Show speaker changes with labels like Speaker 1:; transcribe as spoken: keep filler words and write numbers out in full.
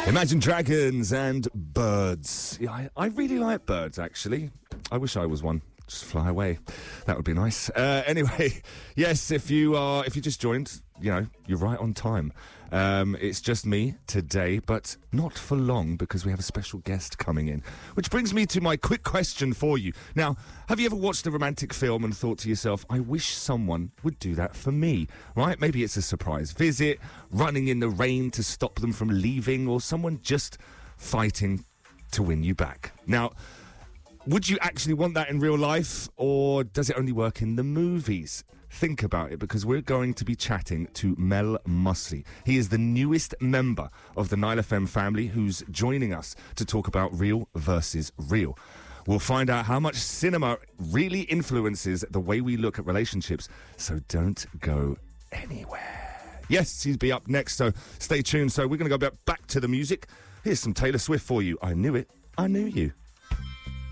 Speaker 1: Imagine Dragons and birds. Yeah, I, I really like birds, actually. I wish I was one. Just fly away. That would be nice. Uh, anyway, yes, if you are, if you just joined, you know, you're right on time. Um, it's just me today, but not for long because we have a special guest coming in. Which brings me to my quick question for you. Now, have you ever watched a romantic film and thought to yourself, I wish someone would do that for me, right? Maybe it's a surprise visit, running in the rain to stop them from leaving, or someone just fighting to win you back. Now, would you actually want that in real life, or does it only work in the movies? Think about it, because we're going to be chatting to Mel Mussey. He is the newest member of the Nile F M family who's joining us to talk about real versus real. We'll find out how much cinema really influences the way we look at relationships, so don't go anywhere. Yes, he'll be up next, so stay tuned. So we're going to go back to the music. Here's some Taylor Swift for you. I knew it. I knew you.